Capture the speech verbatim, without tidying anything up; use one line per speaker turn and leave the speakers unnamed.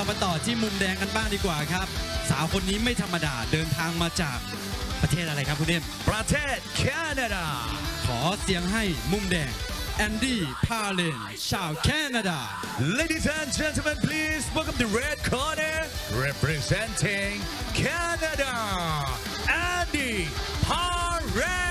มาต่อที่มุมแดงกันบ้างดีกว่าครับสาวคนนี้ไม่ธรรมดาเดินทางมาจากประเทศอะไรครับคุณเอ็ม
ประเทศแคนาดา
ขอเสียงให้มุมแดงแอนดี้พาเลนชาวแคนาดา
Ladies and gentlemen, please welcome the red corner representing Canada, Andy Parent.